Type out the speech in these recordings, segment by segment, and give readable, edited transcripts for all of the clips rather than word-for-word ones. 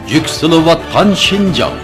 Yükselivatkan Şinjan.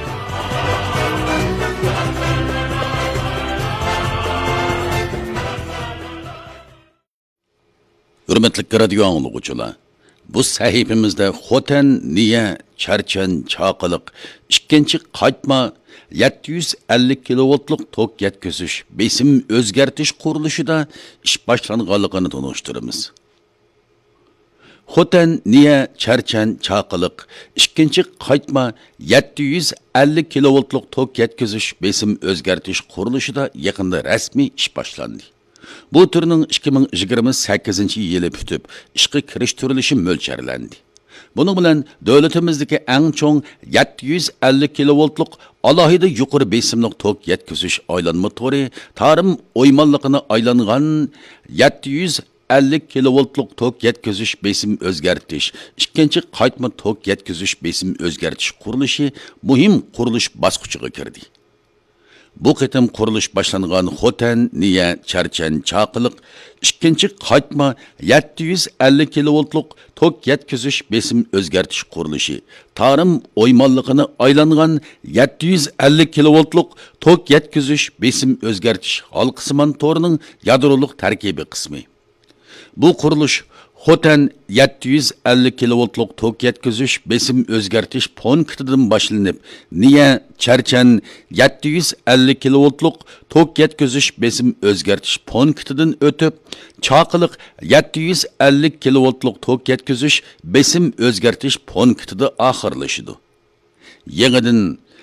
Hürmetli radio anlıqçılar, bu sahifimizde Xotan, Niye, Charchan, Chaqiliq, ikkinchi qaytma 750 kilovoltluk tok yetkizish, besim o'zgartish qurilishida ish boshlanganligini tanishtiramiz. Xotan, Niye, Charchan, Chaqiliq, ikkinchi qaytma 750 kilovoltluk tok yetkizish, besim o'zgartish qurilishida yaqinda rasmiy ish boshlandi. Bu türünün 2028 yılı pütüp, işqi kiriştirilishi mo'ljallanadi. Bunun bilan davlatimizdagi eng cho'ng 750 kilovoltluk alohida yuqori besimlik tok yetkizish aylanma to'ri tarim o'ymonligini aylangan 750 kilovoltluk tok yetkizish besim o'zgartish, ikkinchi qaytma tok yetkizish besim o'zgartish qurilishi muhim qurilish bosqichiga kirdi. Bu qitim qurilish boshlangan Xotan, Niye, Charchan, Chaqiliq, ikkinchi qaytma 750 kilovoltluk tok yetkizish besim o'zgartish qurilishi, tarim o'ymonligini aylangan 750 kilovoltluk tok yetkizish besim o'zgartish halqasimon to'rining yadroliq tarkibi qismi. Bu qurilish Xotan 750 kilovoltluk tok yetkizish besim o'zgartish punktidan boshlanib, Niye, Charchan 750 kilovoltluk tok yetkizish besim o'zgartish punktidan o'tib, Chaqiliq 750 kilovoltluk tok yetkizish besim o'zgartish punktida oxirlashidi. Yangidan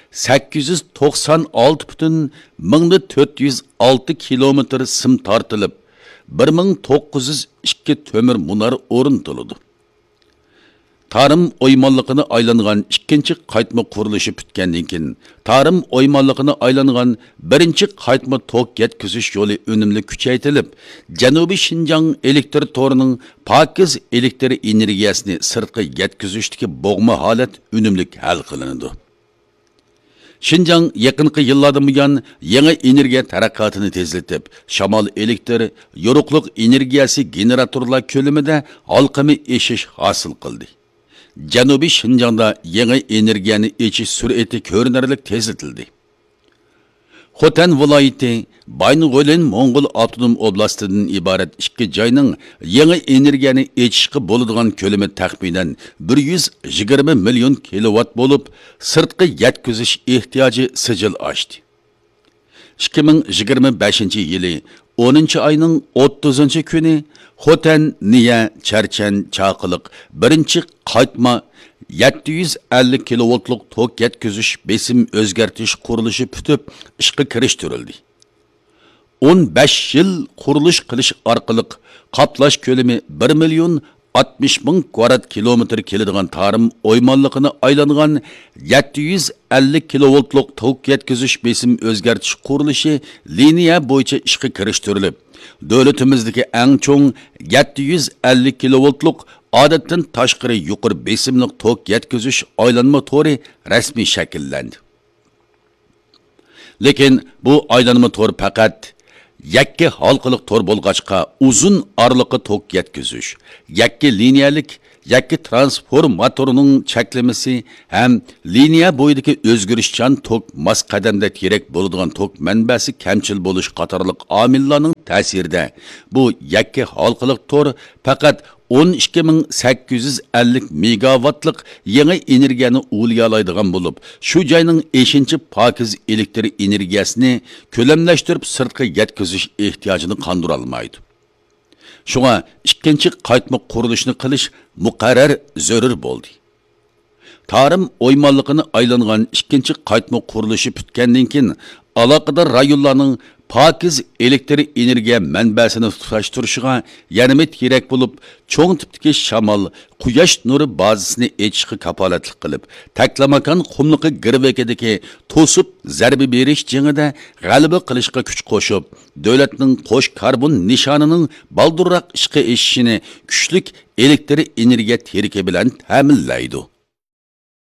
896,406 kilometr sim tortilib, 1902 tömür munar o'rnatildi. Tarım o'ymonligini aylangan ikkinchi qaytma qurilishi bitgandan keyin tarım o'ymonligini aylangan birinchi qaytma tok yetkizish yo'li unumli kuchaytirilib, Janubiy Şinjan elektr to'rining pokiz elektr energiyasini sirtqa yetkazishdagi bo'g'ma holat unumli hal qilindi. Şinjan yaqinqi yillardan buyon yangi energiya taraqqiyotini tezlatib, shamol elektr, yoruqliq energiyasi generatorlar ko'lamida halqami eshish hosil qildi. Janubiy Şinjanda yangi energiyani echish sur'ati ko'rinarli tezlatildi. Xotan viloyati Baynug'o'lan Mo'ng'ul avtonom oblastidan iborat ikki joyning yangi energiyani echishga bo'ladigan ko'lami taxminan 120 million kilovat bo'lib, sirtqi yetkizish ehtiyoji sijil oshdi. 2025 yili 10 oyning 30 kuni Xotan, Niye, Charchan, Chaqiliq birinchi qaytma 750 kilovoltluk tok yetkizish besim o'zgartish qurilishi pütüp ishga kirishtirildi. 15 yil qurilish qilish orqali qaplash ko'lami 1 million 60 ming kvadrat kilometr keladigan tarim o'ymonligini aylangan 750 kilovoltluk tok yetkizish besim o'zgartish qurilishi liniya bo'yicha ishga kirishtirilib, davlatimizdagi eng cho'ng 750 kilovoltluk odatdan tashqari yuqori besimlik tok yetkizish aylanma to'ri rasmiy shakllandi. Lekin bu aylanma to'r faqat yakka halqiliq to'r bo'lg'achqa uzun orliqqa tok yetkizish, yakka liniyalik, yakka transformatorining cheklamasi ham liniya bo'yidagi o'zgarishchan tok mas qadamda kerak bo'ladigan tok manbasi kamchil bo'lish qatorliq omillarning ta'sirida bu yakka halqiliq to'r faqat 12850 megawattlik yangi energiyani o'lgalaydigan bo'lib, shu joyning 5-chi pokiz elektr energiyasini ko'lamlashtirib sirtqa yetkizish ehtiyojini qondira olmaydi. Shunga ikkinchi qaytma qurilishni qilish muqarrar zarur bo'ldi. Tarim o'ymonligini aylangan ikkinchi qaytma qurilishi bitgandan keyin aloqador rayonlarning pokiz elektr energiya manbasini tutashtirishiga yanada kerak bo'lib, cho'ng tipdagi shamol, quyosh nuri bazasini echishga kapolatlik qilib, taklamakan qumliqi girvekidagi to'sib zarba berish jingida g'alaba qilishga kuch qo'shib, davlatning qo'sh karbon nishonining baldurroq ishga eshishini kuchlik elektr energiya terki bilan ta'minlaydi.